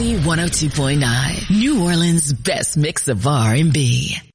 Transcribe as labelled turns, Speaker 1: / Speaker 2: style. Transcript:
Speaker 1: Frequency 102.9, New Orleans' best mix of R&B.